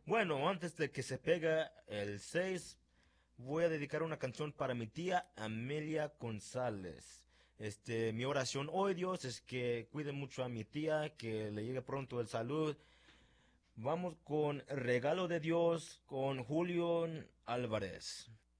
Bueno, antes de que se pega el 6, voy a dedicar una canción para mi tía Amelia González. Mi oración hoy, Dios, es que cuide mucho a mi tía, que le llegue pronto el salud. Vamos con Regalo de Dios con Julio Álvarez.